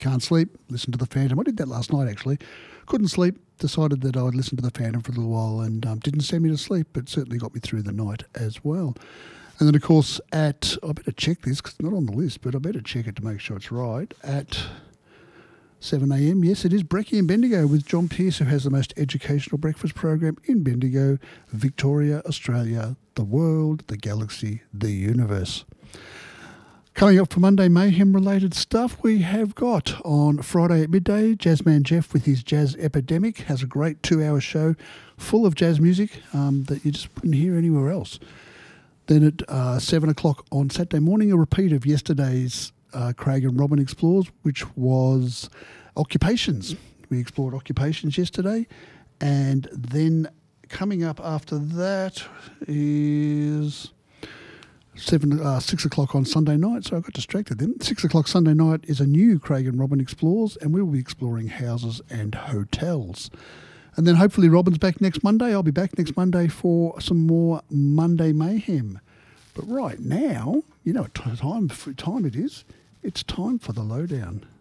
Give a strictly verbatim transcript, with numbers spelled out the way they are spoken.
Can't sleep, listen to The Phantom. I did that last night, actually. Couldn't sleep, decided that I'd listen to The Phantom for a little while, and um, didn't send me to sleep, but certainly got me through the night as well. And then, of course, at, I better check this because it's not on the list, but I better check it to make sure it's right. At seven a.m, yes, it is Brekkie and Bendigo with John Pearce, who has the most educational breakfast program in Bendigo, Victoria, Australia, the world, the galaxy, the universe. Coming up for Monday Mayhem-related stuff, we have got on Friday at midday, Jazzman Jeff with his Jazz Epidemic has a great two-hour show full of jazz music um, that you just wouldn't hear anywhere else. Then at uh, seven o'clock on Saturday morning, a repeat of yesterday's uh, Craig and Robin Explores, which was occupations. We explored occupations yesterday. And then coming up after that is... Seven, uh, six o'clock on Sunday night, so I got distracted then. Six o'clock Sunday night is a new Craig and Robin Explores, and we will be exploring houses and hotels. And then hopefully Robin's back next Monday. I'll be back next Monday for some more Monday Mayhem. But right now, you know what time, time it is? It's time for the lowdown.